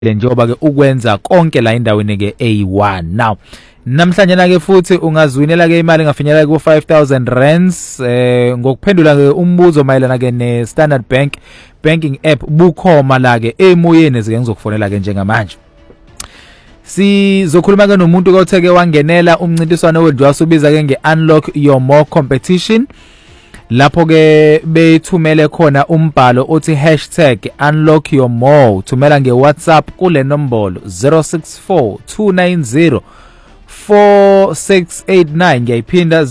njengoba ke ukwenza konke la endaweni ke A1. Now namhlanje na ke futhi ungazwinela ke imali engafinyelela ku 5000 rands ngokuphendula ke umbuzo mayelana ke ne Standard Bank banking app bukhoma la ke emoyeni zike ngizokufonela ke njengamanje. Sizokhuluma ke nomuntu otheke wangenela umncintiswano wedwaso ubiza ke ngeUnlock Your More competition. Lapho ke bethumele khona umbhalo othi #unlock your more thumela ngeWhatsApp kule nombolo 0642904689 ngiyayiphinda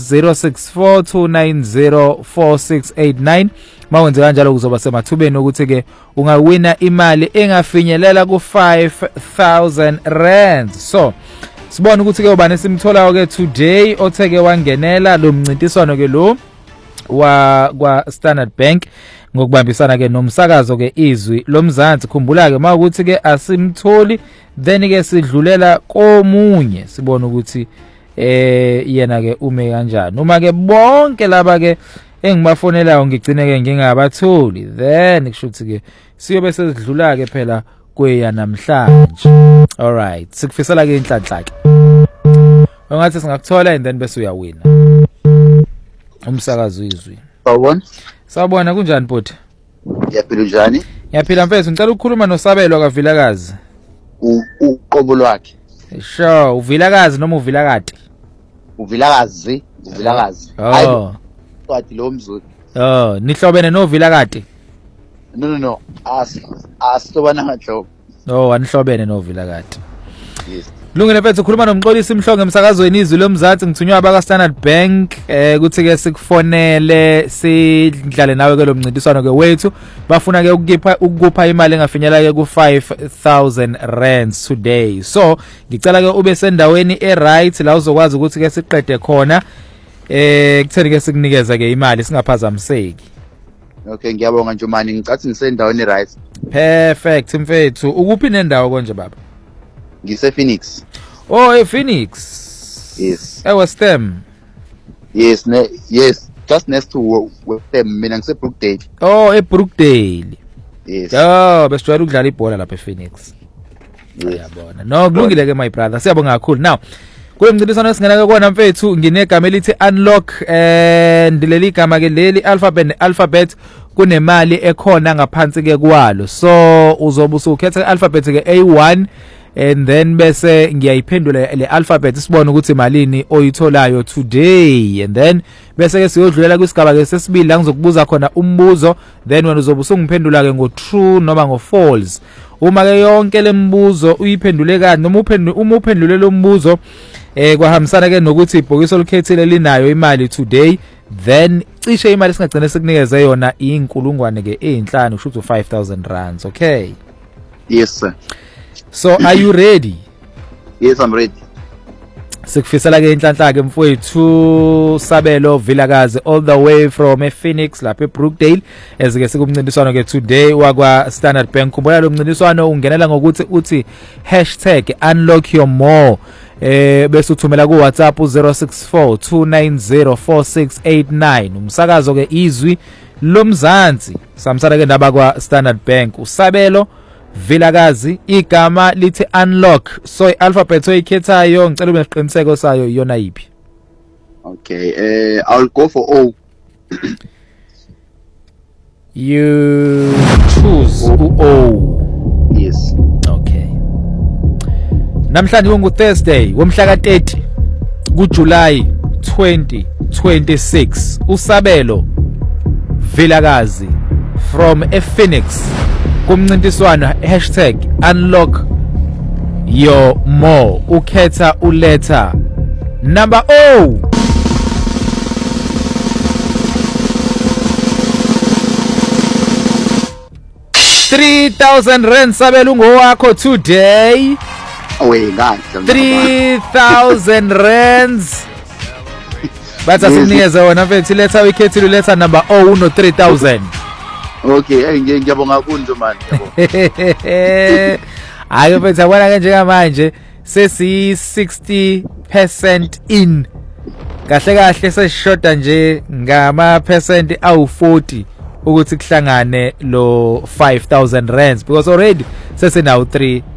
0642904689 mawenze kanjalo kuzoba semathubeni ukuthi ke ungawina imali engafinyelela ku 5000 rands. So sibona ukuthi ke ubani simtholayo ke today otheke wangenela lo mncintiswano ke lo kwa Standard Bank ngokubambisana ke nomsakazo ke izwi lomzansi. Khumbula ke mawukuthi ke asimtholi then ke sidlulela komunye sibona ukuthi yena ke ume kanjani. Uma ke bonke laba ke engibafonelayo ngigcine ke ngingabatholi then kushuthi ke siyobe sesidlula ke phela kweya namhlanje. All right, sikufisela ke inhlanhla ke ungathi singakuthola and then bese uyawina umsakazo izwi. Sawubona kunjani bhuti? Ngiyaphila njani? Ngiyaphila mfethu, ngicela ukukhuluma noSabelo kaVilakazi. Uqobo lwakhe. Sure, uVilakazi noma uVilakati? Uvilakazi. Oh. Kwathi lo mzulu. Oh, nihlobene noVilakati? No. Asitobana ngahlobo. Oh, anihlobene noVilakati. Yes. Lungile mfethu, ukhuluma nomxolisi Mhlongo emsakazweni izwi lomzansi ngithunywa abaka Standard Bank kuthi ke sikufonele sidlale nawe ke lo mncintiswano ke wethu. Bafuna ke ukukupha imali engafinyelela ke ku 5000 rands today. So ngicela ke ube sendaweni right la uzokwazi ukuthi ke siqede khona kutheni ke sikunikeza ke imali singaphazamiseki. Okay, ngiyabonga nje mani, ngicathi ngisendaweni right. Perfect mfethu. Ukuphi nendawo konje baba? Ngise Phoenix. Oh, ePhoenix. Yes. West Ham. Yes, just next to West Ham. Mina ngise Brookdale. Oh, eBrookdale. Yes. Oh, besijwayele ukudlala ibhola lapha ePhoenix. Uyabona. No, kulungile ke my brother. Siyabonga kakhulu. Now, kule mncintiswano esingena kona mfethu nginegama elithi Unlock ndileli gama ke leli alphabet kunemali ekhona ngaphansi ke kwalo. So uzobe usukhetha alphabet ke A1 and then bese ngiyayiphendula le alphabet sibone ukuthi malini oyitholayo today and then bese ke siyodlulela kwisigaba ke sesibili la ngizokubuza khona umbuzo then wena uzobe usungiphendula ke ngo true noma ngo false. Uma ke yonke lembuzo uyiphendule kanti noma uphendule lo mbuzo kwahambisana ke nokuthi ibhokisi olukhethile linayo imali today then cishe imali singagcina sikunikeze yona inkulungwane ke e5 kusho ukuthi 5000 rands. Okay? Yes sir. So are you ready? Yes, I'm ready. Sikufisela ke inhlanhla ke mfowethu Sabelo Vilakazi all the way from Phoenix lapha eBrookdale ezike sikumncintiswano ke today wakwa Standard Bank. Khumbula lo mncintiswano ungenela ngokuthi uthi #unlock your more bese uthumela ku WhatsApp 0642904689 umsakazo ke izwi lomzansi samsana ke ndaba kwa Standard Bank uSabelo Vilakazi igama lithi Unlock. So alphabet oyikhethayo ngicela ube nesiqiniseko sayo iyona yipi? Okay, I'll go for O. You choose O. Yes. Okay. Namhlanje kungu Thursday womhla ka30 kuJuly 2026. uSabelo Vilakazi from Phoenix kumncintiswano #unlock your more ukhetha uletha number O. $3,000 Sabelo ngowakho today. Ngani? $3,000 bathi asikunikeze wona mfethu letha uyikhethile uletha number O uno 3000. Okay, ngiyabonga kakhulu nje manje yabo. Hayi mfethu abona ke njengamanje sesi 60% in. Kahle sesishoda nje ngama percent awu40 ukuthi kuhlangane lo 5000 rands because already sesenawo 3000